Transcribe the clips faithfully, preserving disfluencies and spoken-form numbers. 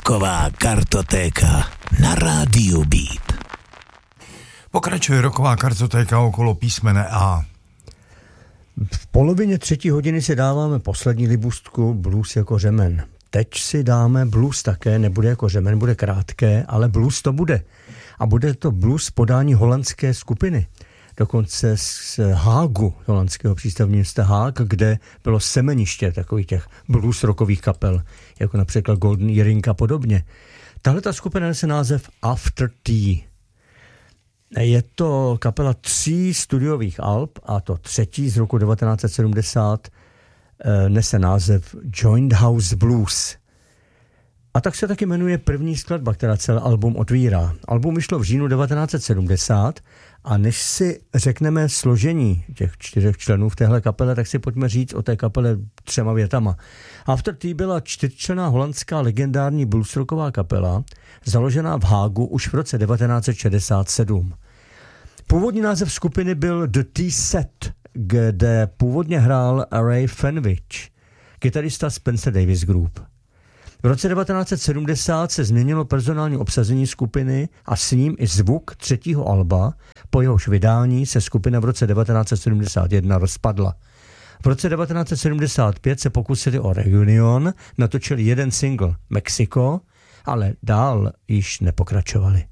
Rocková kartotéka na rádiu Beat. Pokračuje rocková kartotéka okolo písmene A. V polovině třetí hodiny si dáváme poslední libůstku blues jako řemen. Teď si dáme blues také, nebude jako řemen, bude krátké, ale blues to bude. A bude to blues podání holandské skupiny. Dokonce z Hágu, holandského přístavního města Haag, kde bylo semeniště takových těch blues rockových kapel, jako například Golden Earring a podobně. Tahle ta skupina nese název After Tea. Je to kapela tří studiových alb a to třetí z roku devatenáct set sedmdesát nese název Joint House Blues. A tak se taky jmenuje první skladba, která celý album otvírá. Album vyšlo v říjnu devatenáct set sedmdesát a než si řekneme složení těch čtyřech členů v téhle kapele, tak si pojďme říct o té kapele třema větama. After Tea byla čtyřčlenná holandská legendární bluesrocková kapela, založená v Hágu už v roce devatenáct set šedesát sedm. Původní název skupiny byl The Tea Set, kde původně hrál Ray Fenwick, kytarista Spencer Davis Group. V roce devatenáct set sedmdesát se změnilo personální obsazení skupiny a s ním i zvuk třetího alba, po jehož vydání se skupina v roce devatenáct set sedmdesát jedna rozpadla. V roce devatenáct set sedmdesát pět se pokusili o reunion, natočili jeden single Mexico, ale dál již nepokračovali.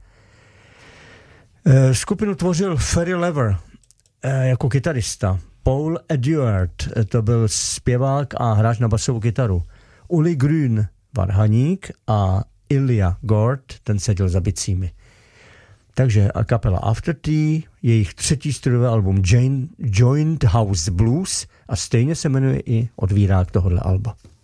Skupinu tvořil Ferry Lever jako kytarista, Paul Eduard, to byl zpěvák a hráč na basovou kytaru, Uli Grün, varhaník a Ilja Gord, ten seděl za bicími. Takže a kapela After Tea, jejich třetí studiové album Joint House Blues a stejně se jmenuje i otvírák tohohle alba.